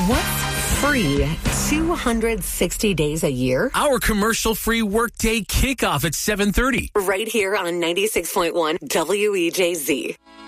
What's free 260 days a year? Our commercial-free workday kickoff at 7:30. Right here on 96.1 WEJZ.